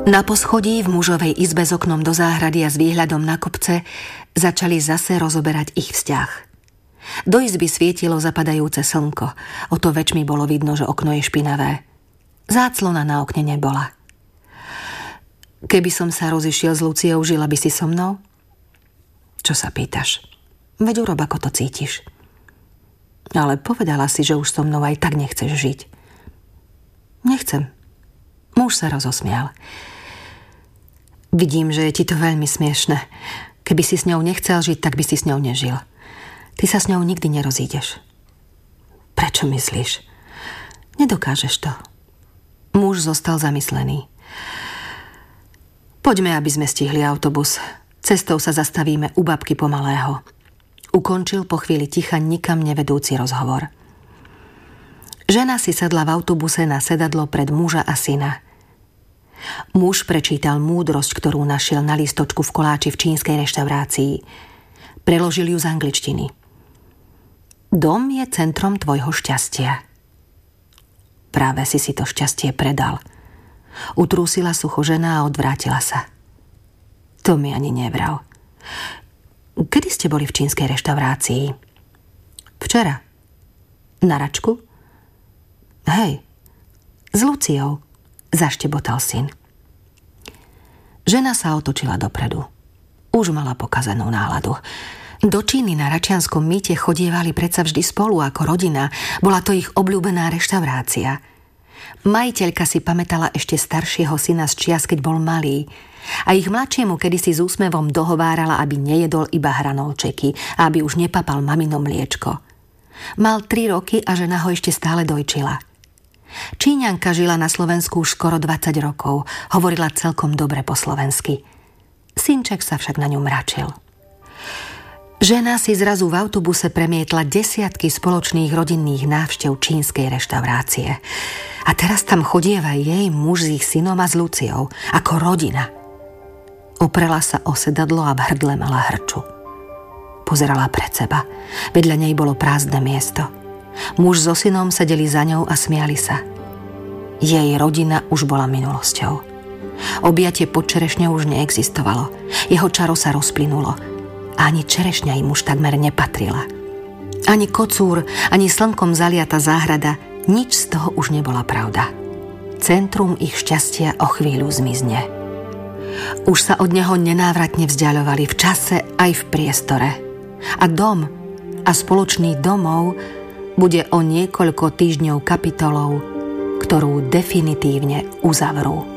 Na poschodí v mužovej izbe s oknom do záhrady a s výhľadom na kopce začali zase rozoberať ich vzťah. Do izby svietilo zapadajúce slnko, o to väčšmi bolo vidno, že okno je špinavé. Záclona na okne nebola. Keby som sa rozišiel s Luciou, žila by si so mnou? Čo sa pýtaš? Veď urob, ako to cítiš. Ale povedala si, že už so mnou aj tak nechceš žiť. Nechcem. Muž sa rozosmial. Vidím, že je ti to veľmi smiešne. Keby si s ňou nechcel žiť, tak by si s ňou nežil. Ty sa s ňou nikdy nerozídeš. Prečo myslíš? Nedokážeš to. Muž zostal zamyslený. Poďme, aby sme stihli autobus. Cestou sa zastavíme u babky Pomalého. Ukončil po chvíli ticha nikam nevedúci rozhovor. Žena si sedla v autobuse na sedadlo pred muža a syna. Muž prečítal múdrosť, ktorú našiel na lístočku v koláči v čínskej reštaurácii. Preložil ju z angličtiny. Dom je centrom tvojho šťastia. Práve si to šťastie predal. Utrúsila sucho žena a odvrátila sa. To mi ani nevral. Kedy ste boli v čínskej reštaurácii? Včera. Na račku? Hej, s Luciou, zaštebotal syn. Žena sa otočila dopredu. Už mala pokazenú náladu. Do Číny na račianskom mýte chodievali predsa vždy spolu ako rodina. Bola to ich obľúbená reštaurácia. Majiteľka si pamätala ešte staršieho syna z čias, keď bol malý. A ich mladšiemu kedysi s úsmevom dohovárala, aby nejedol iba hranolčeky a aby už nepapal mamino mliečko. Mal 3 roky a žena ho ešte stále dojčila. Číňanka žila na Slovensku už skoro 20 rokov. Hovorila celkom dobre po slovensky. Synček sa však na ňu mračil. Žena si zrazu v autobuse premietla desiatky spoločných rodinných návštev čínskej reštaurácie. A teraz tam chodieva jej muž s ich synom a s Luciou. Ako rodina. Oprela sa o sedadlo a v hrdle mala hrču. Pozerala pred seba. Vedľa nej bolo prázdne miesto. Muž so synom sedeli za ňou a smiali sa. Jej rodina už bola minulosťou. Objatie pod čerešňou už neexistovalo. Jeho čaro sa rozplynulo. A ani čerešňa im už takmer nepatrila. Ani kocúr, ani slnkom zaliata záhrada, nič z toho už nebola pravda. Centrum ich šťastia o chvíľu zmizne. Už sa od neho nenávratne vzdiaľovali v čase aj v priestore. A dom a spoločný domov bude o niekoľko týždňov kapitolou, ktorú definitívne uzavrú.